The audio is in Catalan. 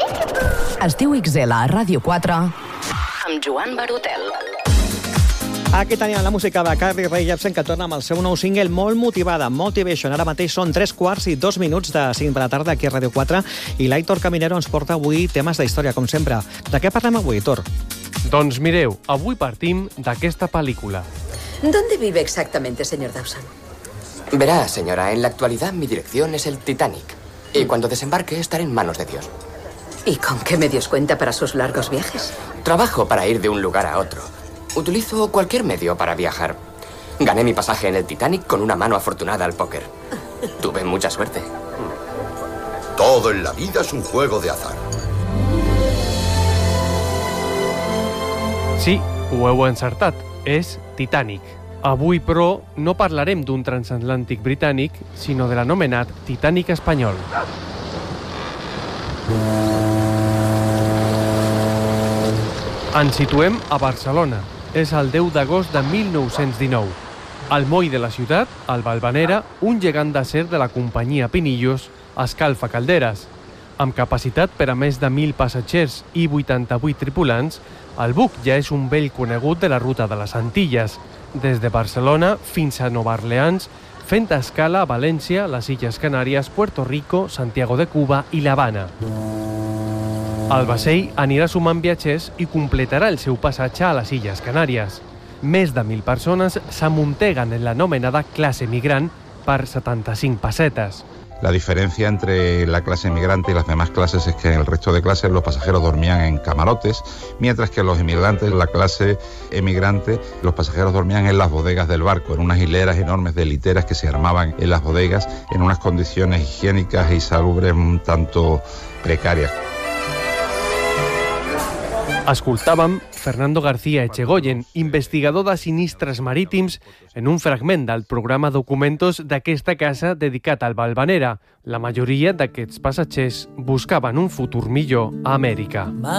Estiu XL a Ràdio 4 amb Joan Barotel. Aquí teníem la música de Carly Rae Jepsen, que torna amb el seu nou single molt motivada, Motivation. Ara mateix són 3:15 de 5 de la tarda aquí a Ràdio 4 i l'Aitor Caminero ens porta avui temes d'història, com sempre. De què parlem avui, Aitor? Doncs mireu, avui partim d'aquesta pel·lícula. ¿Dónde vive exactamente, señor Dawson? Verá, señora, en la actualidad mi dirección es el Titanic. Y cuando desembarque estaré en manos de Dios. ¿Y con qué medios cuenta para sus largos viajes? Trabajo para ir de un lugar a otro. Utilizo cualquier medio para viajar. Gané mi pasaje en el Titanic con una mano afortunada al póker. Tuve mucha suerte. Todo en la vida es un juego de azar. Sí, ho heu encertat, és Titanic. Avui, però, no parlarem d'un transatlàntic britànic, sinó de l'anomenat Titanic espanyol. Ens situem a Barcelona. És el 10 d'agost de 1919. Al moll de la ciutat, al Valvanera, un gegant d'acer de la companyia Pinillos escalfa calderes. Amb capacitat per a més de 1.000 passatgers i 88 tripulants, el buc ja és un vell conegut de la ruta de les Antilles, des de Barcelona fins a Nova Orleans, fent escala a València, les Illes Canàries, Puerto Rico, Santiago de Cuba i l'Havana. El vaixell anirà sumant viatgers i completarà el seu passatge a les Illes Canàries. Més de 1.000 persones s'amunteguen en l'anomenada clase migrant per 75 pessetes. La diferencia entre la clase emigrante y las demás clases es que en el resto de clases los pasajeros dormían en camarotes, mientras que los emigrantes, la clase emigrante, los pasajeros dormían en las bodegas del barco, en unas hileras enormes de literas que se armaban en las bodegas en unas condiciones higiénicas y salubres un tanto precarias. Escoltàvem Fernando García Echegoyen, investigador de sinistres marítims, en un fragment del programa Documentos d'aquesta casa dedicat al Valvanera. La majoria d'aquests passatgers buscaven un futur millor a Amèrica.